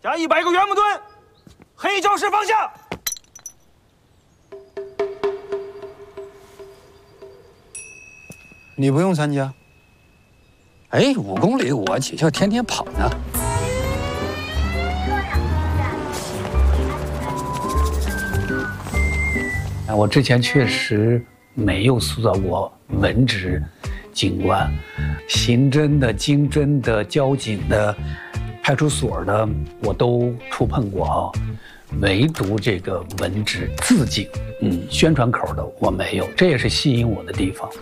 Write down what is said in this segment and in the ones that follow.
加100个圆木墩，黑教室方向。 你不用参加。 哎，5公里我姐就天天跑呢。我之前确实没有塑造过文职警官，刑侦的、经侦的、交警的、派出所的，我都触碰过啊，唯独这个文职自警，宣传口的我没有，这也是吸引我的地方。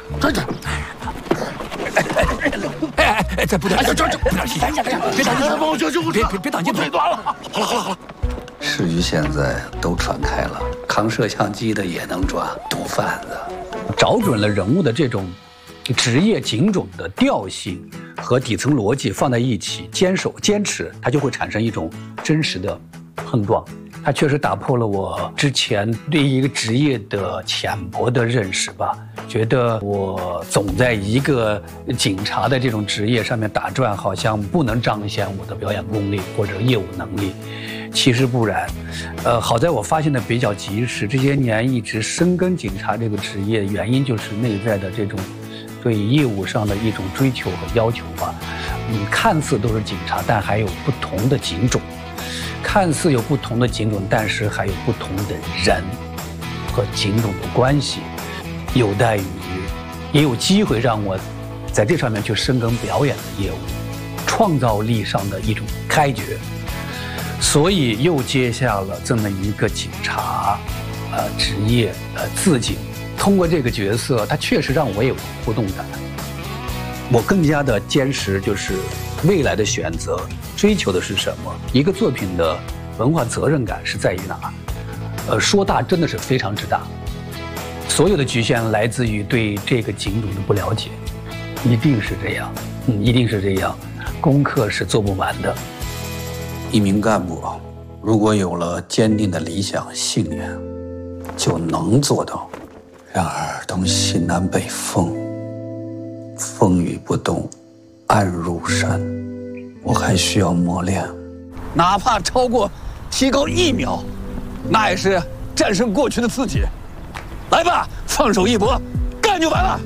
这不对，这别挡镜头，别挡镜头，断了。好了。 市局现在都传开了，扛摄像机的也能抓，毒贩子。 找准了人物的这种职业警种的调性和底层逻辑放在一起，坚持，它就会产生一种真实的碰撞。它确实打破了我之前对一个职业的浅薄的认识吧，觉得我总在一个警察的这种职业上面打转，好像不能彰显我的表演功力或者业务能力。其实不然，好在我发现的比较及时，这些年一直深耕警察这个职业，原因就是内在的这种对业务上的一种追求和要求吧。看似都是警察，但还有不同的警种。看似有不同的警种，但是还有不同的人和警种的关系，有待于也有机会让我在这上面去深耕表演的业务，创造力上的一种开掘，所以又接下了这么一个警察职业自警。通过这个角色，他确实让我有互动感，我更加的坚实，就是未来的选择追求的是什么？一个作品的文化责任感是在于哪？说大真的是非常之大，所有的局限来自于对这个警种的不了解，一定是这样，一定是这样，功课是做不完的。 一名干部如果有了坚定的理想信念，就能做到让尔东西南北风，风雨不动，暗入山。我还需要磨练， 哪怕超过提高1秒，那也是战胜过去的自己。来吧，放手一搏，干就完了。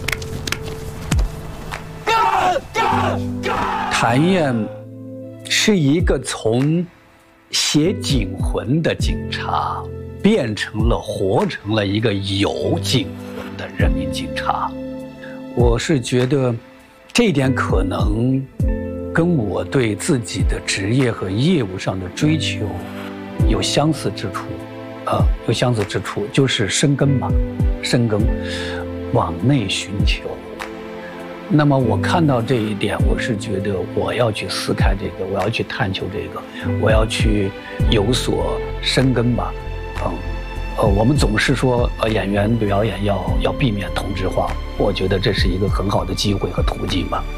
干！ 谭燕是一个从写警魂的警察活成了一个有警魂的人民警察。我是觉得这一点可能跟我对自己的职业和业务上的追求有相似之处，就是深耕嘛，深耕，往内寻求。那么我看到这一点，我是觉得我要去撕开这个，我要去探求这个，我要去有所深耕吧。我们总是说演员表演要避免同质化，我觉得这是一个很好的机会和途径吧。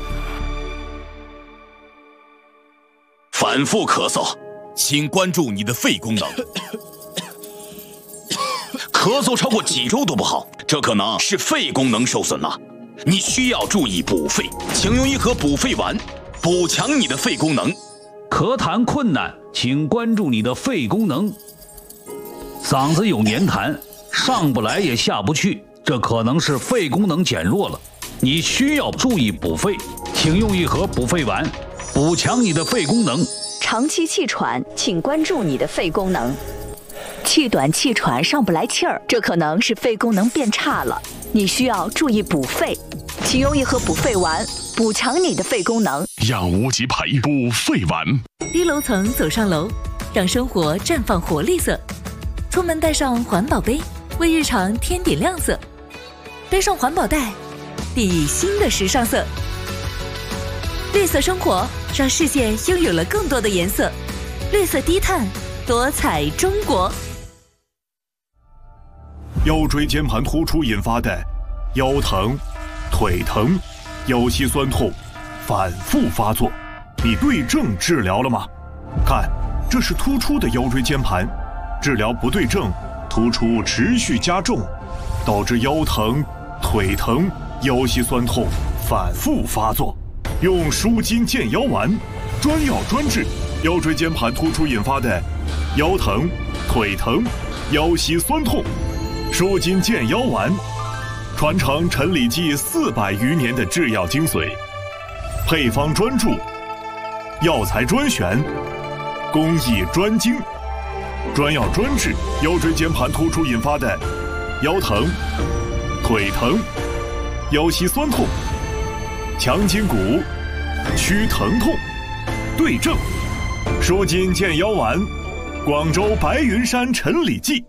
反复咳嗽，请关注你的肺功能。咳嗽超过几周都不好，这可能是肺功能受损了。你需要注意补肺，请用一盒补肺丸，补强你的肺功能。 咳痰困难，请关注你的肺功能。嗓子有黏痰，上不来也下不去，这可能是肺功能减弱了。你需要注意补肺，请用一盒补肺丸，补强你的肺功能。 长期气喘，请关注你的肺功能。气短气喘上不来气儿，这可能是肺功能变差了，你需要注意补肺，请用一盒补肺丸，补强你的肺功能。 养无极培补肺丸。 低楼层走上楼，让生活绽放活力色。出门带上环保杯，为日常添点亮色。背上环保袋，递新的时尚色。绿色生活，让世界拥有了更多的颜色。绿色低碳，多彩中国。 腰椎间盘突出引发的腰疼、腿疼、腰膝酸痛反复发作，你对症治疗了吗？看，这是突出的腰椎间盘，治疗不对症，突出持续加重，导致腰疼、腿疼、腰膝酸痛反复发作。用舒筋健腰丸，专药专治， 腰椎间盘突出引发的腰疼、腿疼、腰膝酸痛，舒筋健腰丸，传承陈李济400余年的制药精髓，配方专注，药材专选，工艺专精，专药专治腰椎间盘突出引发的腰疼、腿疼、腰膝酸痛，强筋骨，祛疼痛，对症，舒筋健腰丸，广州白云山陈李济。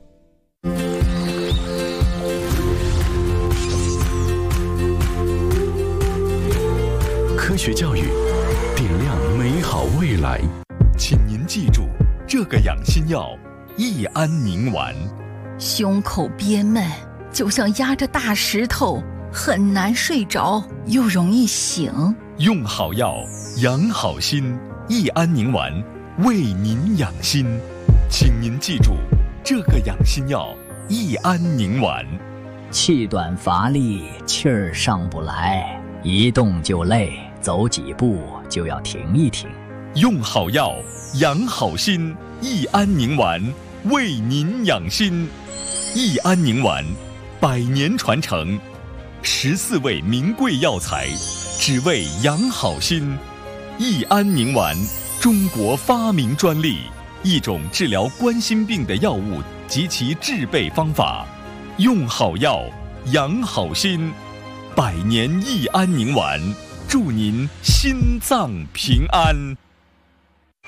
科学教育，点亮美好未来。请您记住这个养心药——益安宁丸。 胸口憋闷，就像压着大石头，很难睡着，又容易醒。 用好药，养好心。益安宁丸，为您养心。请您记住这个养心药——益安宁丸。 气短乏力，气儿上不来，一动就累，走几步就要停一停。 用好药，养好心。益安宁丸，为您养心。益安宁丸，100年传承，14味名贵药材，只为养好心。益安宁丸，中国发明专利，一种治疗冠心病的药物及其制备方法。用好药，养好心。100年益安宁丸，祝您心脏平安。